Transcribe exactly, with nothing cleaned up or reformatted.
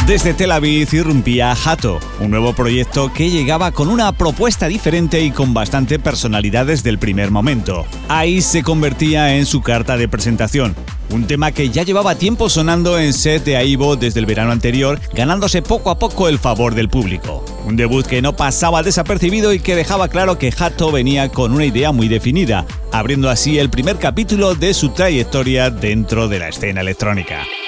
Desde Tel Aviv irrumpía Hato, un nuevo proyecto que llegaba con una propuesta diferente y con bastante personalidad desde el primer momento. Ahí se convertía en su carta de presentación, un tema que ya llevaba tiempo sonando en set de Aibo desde el verano anterior, ganándose poco a poco el favor del público. Un debut que no pasaba desapercibido y que dejaba claro que Hato venía con una idea muy definida, abriendo así el primer capítulo de su trayectoria dentro de la escena electrónica.